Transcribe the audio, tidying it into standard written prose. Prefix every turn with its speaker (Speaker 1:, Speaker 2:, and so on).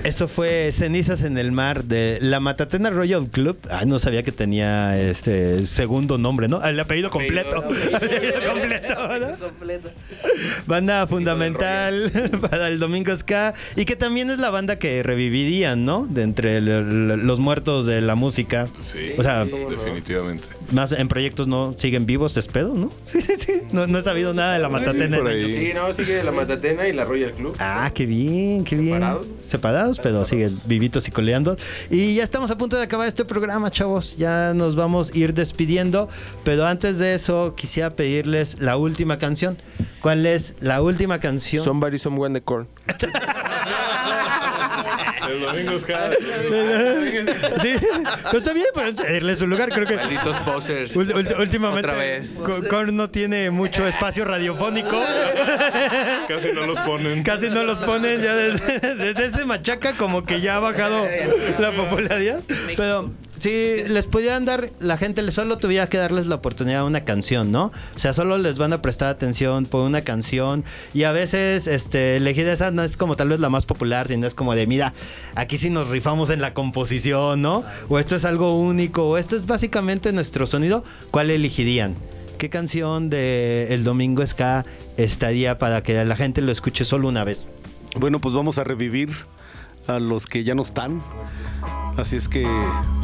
Speaker 1: Eso fue Cenizas en el Mar de la Matatena Royal Club. No sabía que tenía segundo nombre, ¿no? El apellido completo. Banda fundamental para el Domingo Ska. Y que también es la banda que revivirían, ¿no? De entre los muertos de la música.
Speaker 2: Sí,
Speaker 1: o sea,
Speaker 2: definitivamente.
Speaker 1: Más en proyectos no siguen vivos, espero, ¿no? Sí. No he sabido nada de la Matatena.
Speaker 3: Sí, no, sigue la Matatena y la Royal Club.
Speaker 1: Qué bien. Separados, pero siguen vivitos y coleando. Y ya estamos a punto de acabar este programa, chavos. Ya nos vamos a ir despidiendo. Pero antes de eso, quisiera pedirles la última canción. ¿Cuál es la última canción?
Speaker 4: Somebody Someone de Korn.
Speaker 2: El Domingo Ska.
Speaker 1: Sí, pero está bien, pero cederle su lugar. Creo que
Speaker 4: Malditos posers.
Speaker 1: últimamente
Speaker 4: Otra vez.
Speaker 1: Korn no tiene mucho espacio radiofónico.
Speaker 2: Casi no los ponen.
Speaker 1: Ya desde ese machaca como que ya ha bajado la popularidad. Pero si les pudieran dar, la gente solo tuviera que darles la oportunidad a una canción, ¿no? O sea, solo les van a prestar atención por una canción. Y a veces elegir esa no es como tal vez la más popular, sino es como de, mira, aquí sí nos rifamos en la composición, ¿no? O esto es algo único, o esto es básicamente nuestro sonido. ¿Cuál elegirían? ¿Qué canción de El Domingo Ska estaría para que la gente lo escuche solo una vez?
Speaker 5: Bueno, pues vamos a revivir a los que ya no están. Así es que